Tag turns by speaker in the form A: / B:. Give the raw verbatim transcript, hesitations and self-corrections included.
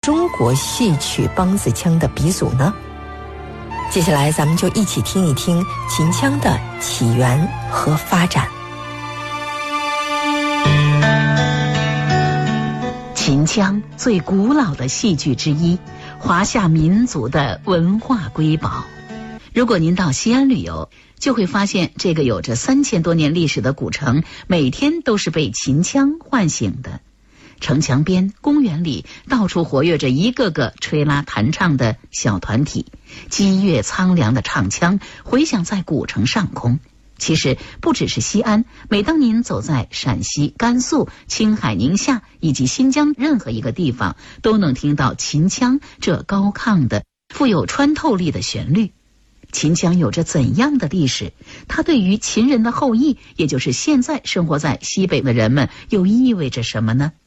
A: 中国戏曲梆子腔的鼻祖呢？接下来咱们就一起听一听秦腔的起源和发展。
B: 秦腔最古老的戏剧之一，华夏民族的文化瑰宝。如果您到西安旅游，就会发现这个有着三千多年历史的古城，每天都是被秦腔唤醒的。城墙边、公园里，到处活跃着一个个吹拉弹唱的小团体，激越苍凉的唱腔回响在古城上空。其实不只是西安，每当您走在陕西、甘肃、青海、宁夏以及新疆任何一个地方，都能听到秦腔这高亢的、富有穿透力的旋律。秦腔有着怎样的历史？它对于秦人的后裔，也就是现在生活在西北的人们，又意味着什么呢？